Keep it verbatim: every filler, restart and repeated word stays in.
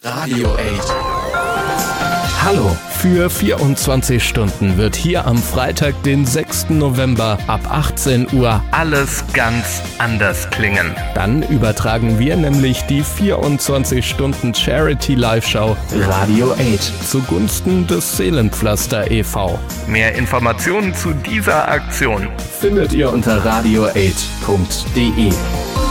Radio acht. Hallo, für vierundzwanzig Stunden wird hier am Freitag, den sechsten November ab achtzehn Uhr alles ganz anders klingen. Dann übertragen wir nämlich die vierundzwanzig Stunden Charity Live-Show Radio acht zugunsten des Seelenpflaster e V Mehr Informationen zu dieser Aktion findet ihr unter radio acht punkt de.